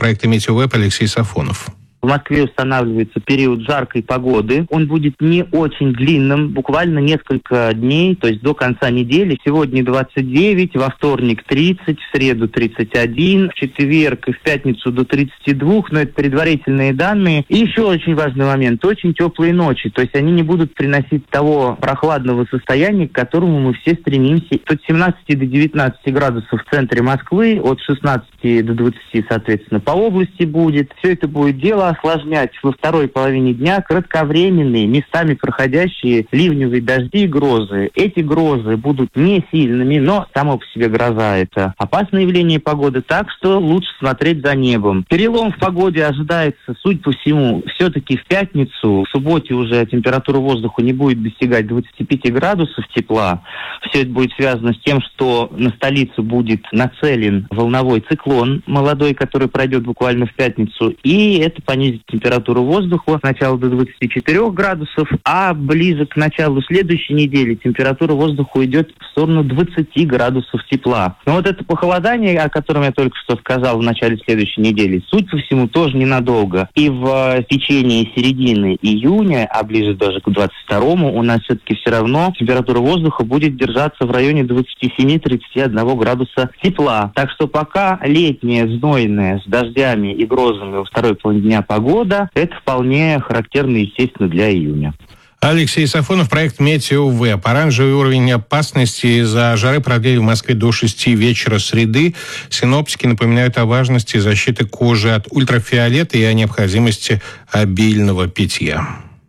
проекта «Метеовеб» Алексей Сафонов. В Москве устанавливается период жаркой погоды. Он будет не очень длинным, буквально несколько дней, то есть до конца недели. Сегодня 29, во вторник 30, в среду 31, в четверг и в пятницу до 32, но это предварительные данные. И еще очень важный момент, очень теплые ночи, то есть они не будут приносить того прохладного состояния, к которому мы все стремимся. От 17 до 19 градусов в центре Москвы, от 16 до 20, соответственно, по области будет. Все это будет дело осложнять во второй половине дня кратковременные, местами проходящие ливневые дожди и грозы. Эти грозы будут не сильными, но само по себе гроза – это опасное явление погоды, так что лучше смотреть за небом. Перелом в погоде ожидается, судя по всему, все-таки в пятницу. В субботе уже температура воздуха не будет достигать 25 градусов тепла. Все это будет связано с тем, что на столицу будет нацелен волновой циклон молодой, который пройдет буквально в пятницу, и это понизит температуру воздуха сначала до 24 градусов, а ближе к началу следующей недели температура воздуха уйдет в сторону 20 градусов тепла. Но вот это похолодание, о котором я только что сказал в начале следующей недели, судя по всему, тоже ненадолго. И в течение середины июня, а ближе даже к 22-му, у нас все-таки все равно температура воздуха будет держаться в районе 27-31 градуса тепла. Так что пока летняя, знойная, с дождями и грозами во второй половине дня погода, это вполне характерно, естественно, для июня. Алексей Сафонов, проект «Метеовеб». Оранжевый уровень опасности из-за жары продлили в Москве до 6 вечера среды. Синоптики напоминают о важности защиты кожи от ультрафиолета и о необходимости обильного питья.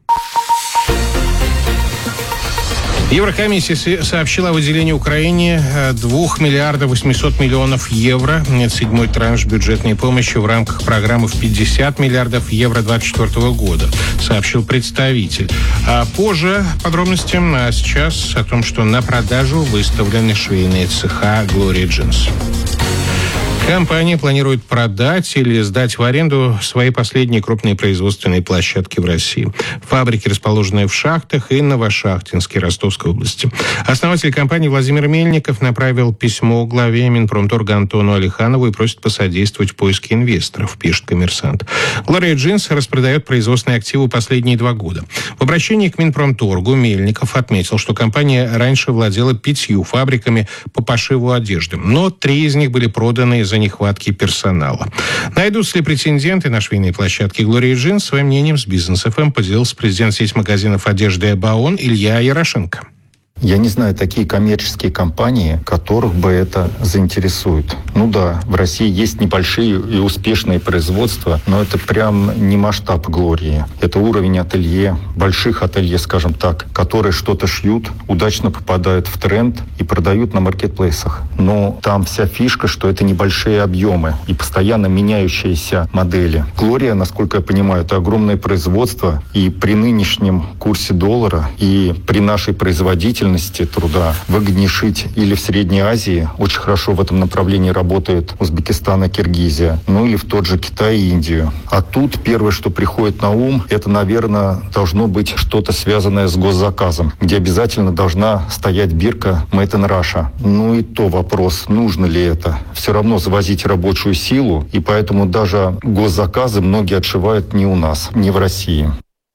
Еврокомиссия сообщила о выделении Украине 2 миллиардов 800 миллионов евро. Это седьмой транш бюджетной помощи в рамках программы в 50 миллиардов евро 2024 года, сообщил представитель. А позже подробности, а сейчас о том, что на продажу выставлены швейные цеха Glory Jeans. Компания планирует продать или сдать в аренду свои последние крупные производственные площадки в России. Фабрики, расположенные в Шахтах и Новошахтинске Ростовской области. Основатель компании Владимир Мельников направил письмо главе Минпромторга Антону Алиханову и просит посодействовать в поиске инвесторов, пишет «Коммерсант». Glory Jeans распродает производственные активы последние 2 года. В обращении к Минпромторгу Мельников отметил, что компания раньше владела 5 фабриками по пошиву одежды, но 3 из них были проданы из-за нехватки персонала. Найдутся ли претенденты на швейные площадки Glory Jeans? Своим мнением с Бизнес ФМ поделился президент сети магазинов одежды «Баон» Илья Ярошенко. Я не знаю такие коммерческие компании, которых бы это заинтересует. Ну да, в России есть небольшие и успешные производства, но это прям не масштаб Глории. Это уровень ателье, больших ателье, скажем так, которые что-то шьют, удачно попадают в тренд и продают на маркетплейсах. Но там вся фишка, что это небольшие объемы и постоянно меняющиеся модели. Глория, насколько я понимаю, это огромное производство, и при нынешнем курсе доллара и при нашей производительности труда выгоднее шить или в Средней Азии, очень хорошо в этом направлении работает Узбекистан и Киргизия, ну или в тот же Китай и Индию. А тут первое, что приходит на ум, это, наверное, должно быть что-то связанное с госзаказом, где обязательно должна стоять бирка «Made in Russia». Ну и то вопрос, нужно ли это. Все равно завозить рабочую силу, и поэтому даже госзаказы многие отшивают не у нас, не в России.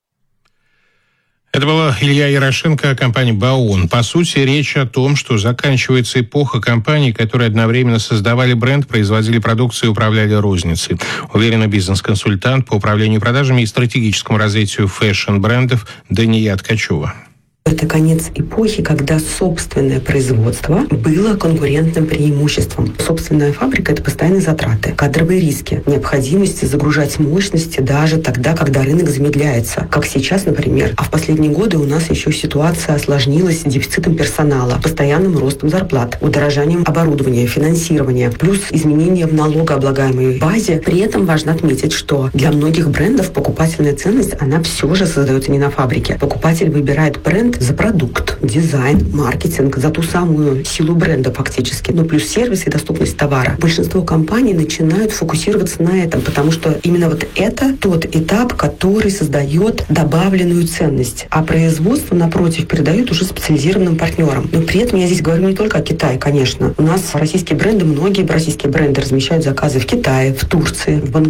Это был Илья Ярошенко, компания «Баон». По сути, речь о том, что заканчивается эпоха компаний, которые одновременно создавали бренд, производили продукцию и управляли розницей. Уверена бизнес-консультант по управлению продажами и стратегическому развитию фэшн-брендов Дания Ткачева. Это конец эпохи, когда собственное производство было конкурентным преимуществом. Собственная фабрика – это постоянные затраты, кадровые риски, необходимость загружать мощности даже тогда, когда рынок замедляется. Как сейчас, например. А в последние годы у нас еще ситуация осложнилась дефицитом персонала, постоянным ростом зарплат, удорожанием оборудования, финансирования, плюс изменения в налогооблагаемой базе. При этом важно отметить, что для многих брендов покупательная ценность, она все же создается не на фабрике. Покупатель выбирает бренд за продукт, дизайн, маркетинг, за ту самую силу бренда фактически. Ну, плюс сервис и доступность товара. Большинство компаний начинают фокусироваться на этом, потому что именно вот это тот этап, который создает добавленную ценность. А производство, напротив, передают уже специализированным партнерам. Но при этом я здесь говорю не только о Китае, конечно. У нас российские бренды, многие российские бренды размещают заказы в Китае, в Турции, в Бангладеше.